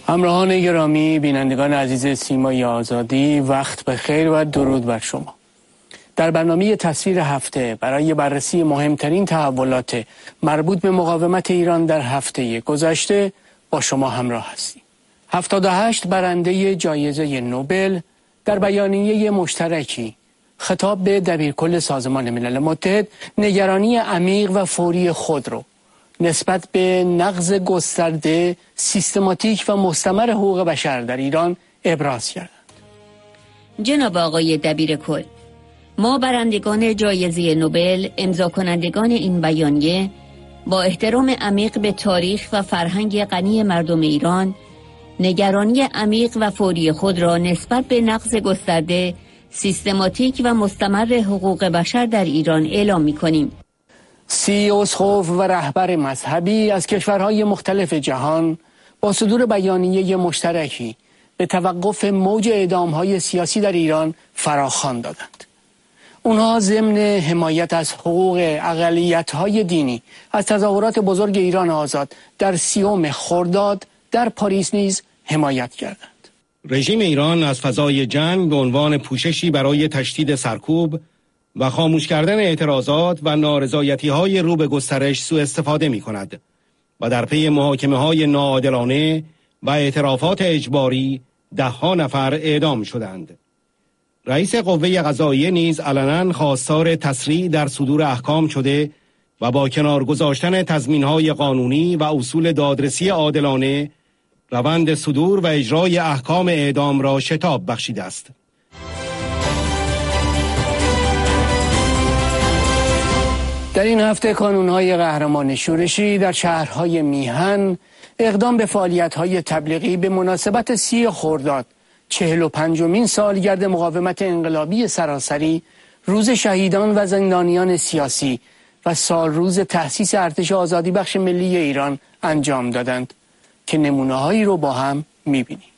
همراهان گرامی، بینندگان عزیز سیمای آزادی، وقت بخیر و درود بر شما. در برنامه تصویر هفته برای بررسی مهمترین تحولات مربوط به مقاومت ایران در هفته گذشته با شما همراه هستیم. 78 برنده جایزه نوبل در بیانیه مشترکی خطاب به دبیرکل سازمان ملل متحد نگرانی عمیق و فوری خود را نسبت به نقض گسترده، سیستماتیک و مستمر حقوق بشر در ایران ابراز کردند. جناب آقای دبیرکل، ما برندگان جایزه نوبل، امضا کنندگان این بیانیه، با احترام عمیق به تاریخ و فرهنگ غنی مردم ایران، نگرانی عمیق و فوری خود را نسبت به نقض گسترده، سیستماتیک و مستمر حقوق بشر در ایران اعلام می‌کنیم. 30 اسقف و رهبر مذهبی از کشورهای مختلف جهان با صدور بیانیه مشترکی به توقف موج اعدام‌های سیاسی در ایران فراخوان دادند. اونها ضمن حمایت از حقوق اقلیت‌های دینی از تظاهرات بزرگ ایران آزاد در 30 خرداد در پاریس نیز حمایت کردند. رژیم ایران از فضای جنگ به عنوان پوششی برای تشدید سرکوب و خاموش کردن اعتراضات و نارضایتی‌های رو به گسترش سوء استفاده می‌کند و در پی محاکمه‌های ناعادلانه و اعترافات اجباری 10 نفر اعدام شدند. رئیس قوه قضاییه نیز علنا خواستار تسریع در صدور احکام شده و با کنار گذاشتن تضمین‌های قانونی و اصول دادرسی عادلانه روند صدور و اجرای احکام اعدام را شتاب بخشیده است. در این هفته کانون‌های قهرمان شورشی در شهرهای میهن اقدام به فعالیت‌های تبلیغی به مناسبت 30 خرداد 45مین سالگرد مقاومت انقلابی سراسری، روز شهیدان و زندانیان سیاسی و سالروز تأسیس ارتش آزادی بخش ملی ایران انجام دادند که نمونه‌هایی رو با هم می‌بینیم.